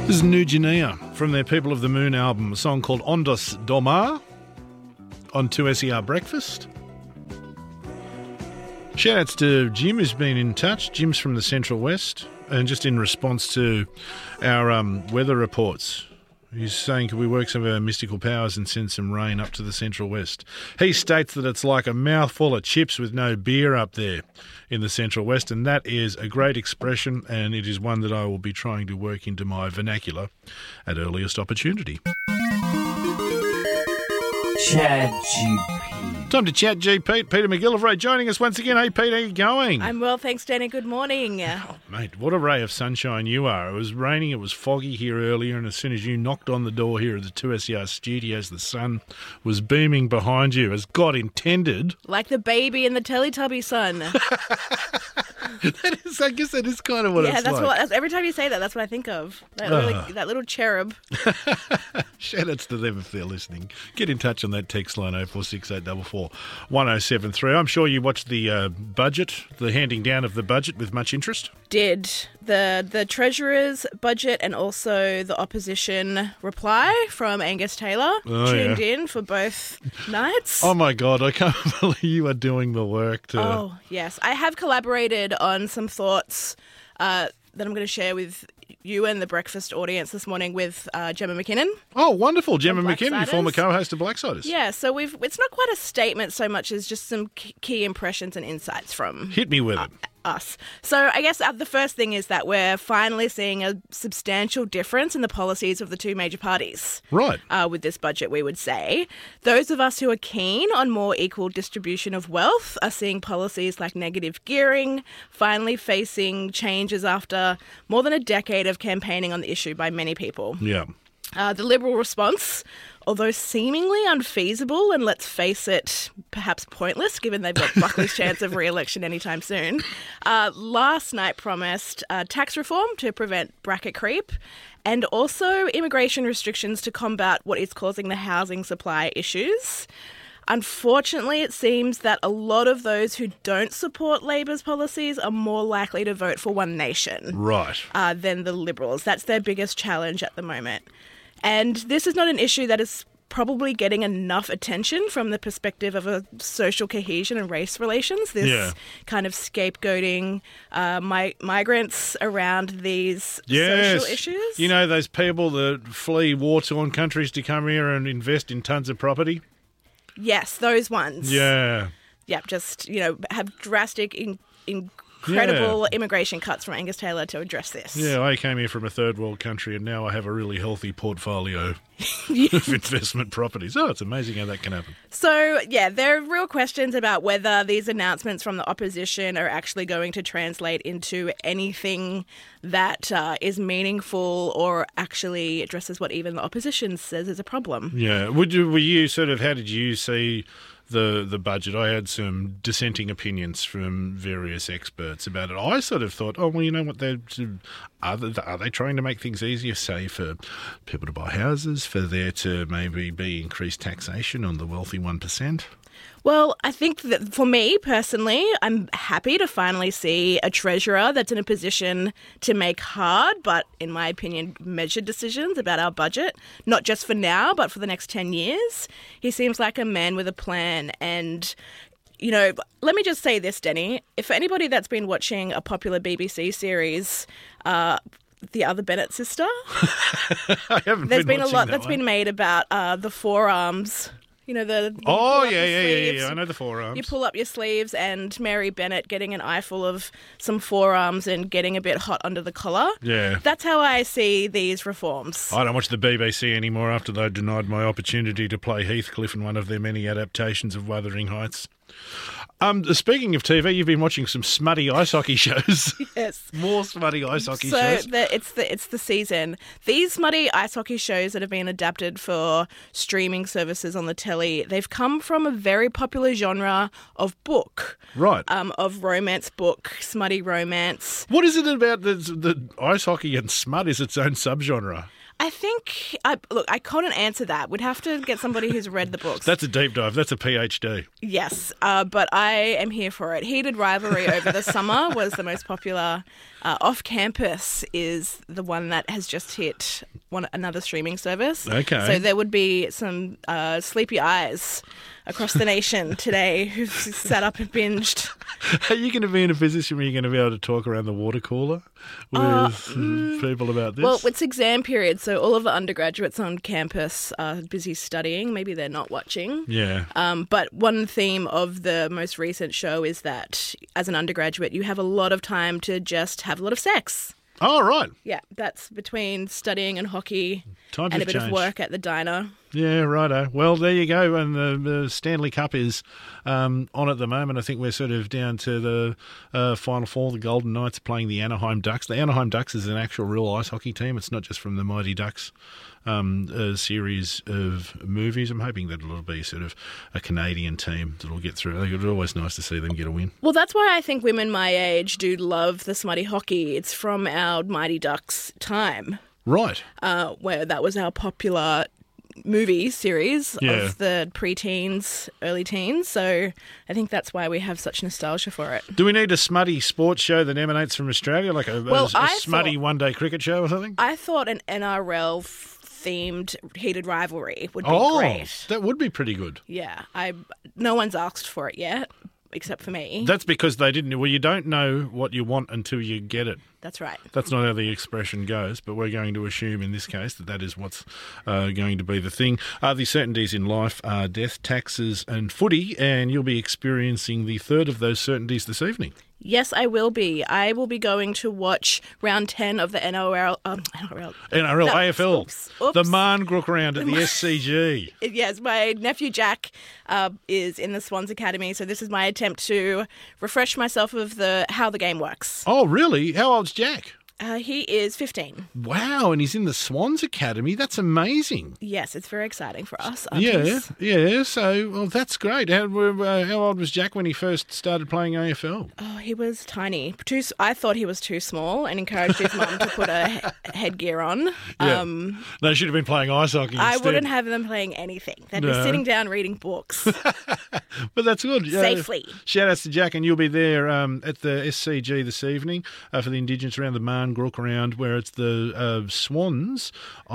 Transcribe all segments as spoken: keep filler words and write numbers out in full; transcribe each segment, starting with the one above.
This is New Guinea from their People of the Moon album, a song called Ondos Domar on two S E R Breakfast. Shout-outs to Jim, who's been in touch. Jim's from the Central West, and just in response to our um, weather reports, he's saying, can we work some of our mystical powers and send some rain up to the Central West? He states that it's like a mouthful of chips with no beer up there in the Central West, and that is a great expression, and it is one that I will be trying to work into my vernacular at earliest opportunity. Chad G P. Time to chat G P. Peter McGillivray joining us once again. Hey, Pete, how you going? I'm well, thanks, Danny. Good morning. Oh, mate, what a ray of sunshine you are. It was raining, it was foggy here earlier, and as soon as you knocked on the door here at the two S E R studios, the sun was beaming behind you, as God intended. Like the baby in the Teletubby sun. That is, I guess that is kind of what yeah, it's that's like. what. That's, every time you say that, that's what I think of. That, Uh. little, that little cherub. Shout-outs to them if they're listening. Get in touch on that text line oh four six eight four four one oh seven three. I'm sure you watched the uh, budget, the handing down of the budget with much interest. Did the the Treasurer's budget and also the opposition reply from Angus Taylor Oh, tuned yeah. in for both nights? Oh my God, I can't believe you are doing the work to... Oh, yes. I have collaborated on some thoughts uh, that I'm going to share with you and the breakfast audience this morning with uh, Gemma McKinnon. Oh, wonderful. Gemma From McKinnon, Blacksiders. former co-host of Blacksiders. Yeah, so we've it's not quite a statement so much as just some k- key impressions and insights from Hit me with uh, it. us. So I guess uh, the first thing is that we're finally seeing a substantial difference in the policies of the two major parties. Right. Uh, with this budget, we would say. Those of us who are keen on more equal distribution of wealth are seeing policies like negative gearing finally facing changes after more than a decade of campaigning on the issue by many people. Yeah. Uh, the Liberal response, although seemingly unfeasible and, let's face it, perhaps pointless given they've got Buckley's chance of re-election anytime soon, uh, last night promised uh, tax reform to prevent bracket creep and also immigration restrictions to combat what is causing the housing supply issues. Unfortunately, it seems that a lot of those who don't support Labor's policies are more likely to vote for One Nation Right. uh, than the Liberals. That's their biggest challenge at the moment. And this is not an issue that is probably getting enough attention from the perspective of a social cohesion and race relations, this Yeah. kind of scapegoating uh, mi- migrants around these Yes. social issues. You know, those people that flee war-torn countries to come here and invest in tons of property? Yes, those ones. Yeah. Yep, just, you know, have drastic, in- incredible Yeah. immigration cuts from Angus Taylor to address this. Yeah, I came here from a third world country and now I have a really healthy portfolio of investment properties. Oh, it's amazing how that can happen. So, yeah, there are real questions about whether these announcements from the opposition are actually going to translate into anything that uh, is meaningful or actually addresses what even the opposition says is a problem. Yeah. Would you, were you sort of, how did you see the the budget? I had some dissenting opinions from various experts about it. I sort of thought, oh, well, you know what, they're, are they, are they trying to make things easier, say, for people to buy houses, for there to maybe be increased taxation on the wealthy one percent? Well, I think that for me personally, I'm happy to finally see a treasurer that's in a position to make hard, but in my opinion, measured decisions about our budget, not just for now, but for the next ten years. He seems like a man with a plan. And, you know, let me just say this, Denny. If anybody that's been watching a popular B B C series, uh, The Other Bennett Sister, I haven't there's been been a watching lot that that's one. been made about uh, the forearms. You know, the... the Oh, you pull up yeah, your yeah, yeah, yeah, sleeves. yeah. I know the forearms. You pull up your sleeves and Mary Bennett getting an eyeful of some forearms and getting a bit hot under the collar. Yeah. That's how I see these reforms. I don't watch the B B C anymore after they denied my opportunity to play Heathcliff in one of their many adaptations of Wuthering Heights. Um, speaking of T V, you've been watching some smutty ice hockey shows. Yes. More smutty ice hockey So shows. the, it's the it's the season. These smutty ice hockey shows that have been adapted for streaming services on the telly, they've come from a very popular genre of book. Right. Um, of romance book, smutty romance. What is it about the, the ice hockey and smut is its own subgenre? I think, I, look, I couldn't answer that. We'd have to get somebody who's read the books. That's a deep dive. That's a PhD. Yes, uh, but I am here for it. Heated Rivalry over the summer was the most popular Uh, Off Campus is the one that has just hit one another streaming service. Okay. So there would be some uh, sleepy eyes across the nation today who've sat up and binged. Are you going to be in a position where you're going to be able to talk around the water cooler with Uh, people about this? Well, it's exam period, so all of the undergraduates on campus are busy studying. Maybe they're not watching. yeah. Um, but one theme of the most recent show is that as an undergraduate, you have a lot of time to just have a lot of sex. Oh, right. Yeah, that's between studying and hockey Times and a have bit of changed. work at the diner. Yeah, righto. Well, there you go. And the, the Stanley Cup is um, on at the moment. I think we're sort of down to the uh, Final Four. The Golden Knights are playing the Anaheim Ducks. The Anaheim Ducks is an actual real ice hockey team. It's not just from the Mighty Ducks um, a series of movies. I'm hoping that it'll be sort of a Canadian team that'll get through. I think it's always nice to see them get a win. Well, that's why I think women my age do love the smutty hockey. It's from our Mighty Ducks time, Right. uh, where that was our popular movie series Yeah. of the pre-teens, early teens. So I think that's why we have such nostalgia for it. Do we need a smutty sports show that emanates from Australia, like a, Well, a, a I smutty thought- one-day cricket show or something? I thought an N R L themed heated rivalry would be Oh, great. that would be pretty good. Yeah, I no one's asked for it yet, except for me. That's because they didn't. Well, you don't know what you want until you get it. That's right. That's not how the expression goes, but we're going to assume in this case that that is what's uh, going to be the thing. Uh, the certainties in life are death, taxes and footy, and you'll be experiencing the third of those certainties this evening. Yes, I will be. I will be going to watch round ten of the N R L. Um, N R L. N R L, No, A F L, oops, oops. the Marngrook round at the S C G. Yes, my nephew Jack uh, is in the Swans Academy, so this is my attempt to refresh myself of the how the game works. Oh, really? How old's Jack? Uh, he is fifteen. Wow, and he's in the Swans Academy. That's amazing. Yes, it's very exciting for us. Yeah, aunties. yeah. So, well, that's great. How, uh, how old was Jack when he first started playing A F L? Oh, he was tiny. Too, s- I thought he was too small and encouraged his mum to put a he- headgear on. Yeah. Um, They should have been playing ice hockey I instead. wouldn't have them playing anything. They'd be No. sitting down reading books. But that's good. Uh, Safely. Shout outs to Jack, and you'll be there um, at the S C G this evening uh, for the Indigenous round, the Marngrook round, where it's the uh, Swans,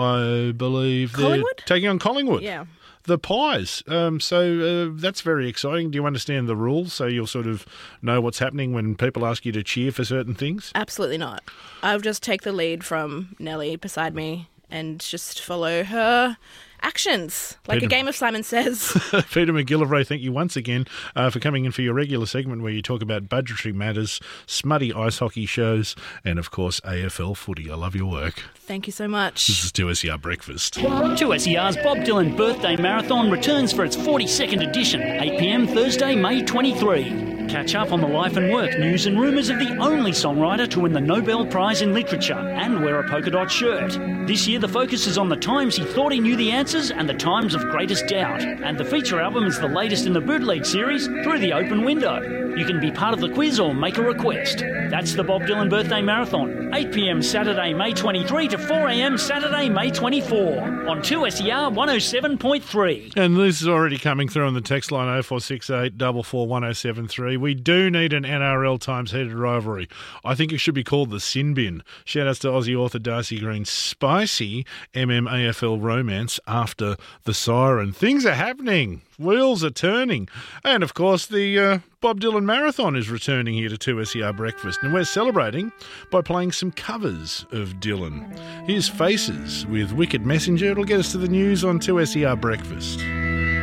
I believe. they're Collingwood? Taking on Collingwood. Yeah. The Pies. Um, so uh, that's very exciting. Do you understand the rules so you'll sort of know what's happening when people ask you to cheer for certain things? Absolutely not. I'll just take the lead from Nellie beside me and just follow her actions, like Peter- a game of Simon Says. Peter McGillivray, thank you once again uh, for coming in for your regular segment where you talk about budgetary matters, smutty ice hockey shows, and, of course, A F L footy. I love your work. Thank you so much. This is two S E R Breakfast. two S E R's Bob Dylan Birthday Marathon returns for its forty-second edition, eight p m Thursday, May twenty-third. Catch up on the life and work, news and rumours of the only songwriter to win the Nobel Prize in Literature and wear a polka dot shirt. This year the focus is on the times he thought he knew the answers and the times of greatest doubt. And the feature album is the latest in the Bootleg series, Through the Open Window. You can be part of the quiz or make a request. That's the Bob Dylan Birthday Marathon, eight p m Saturday, May twenty-third to four a m Saturday, May twenty-fourth on two S E R one oh seven point three. And this is already coming through on the text line oh four six eight, four four one oh seven three. We do need an N R L times heated rivalry. I think it should be called the Sin Bin. Shout outs to Aussie author Darcy Green's spicy M M A F L romance after the siren. Things are happening. Wheels are turning. And, of course, the uh, Bob Dylan Marathon is returning here to two S E R Breakfast. And we're celebrating by playing some covers of Dylan. Here's Faces with Wicked Messenger. It'll get us to the news on two S E R Breakfast.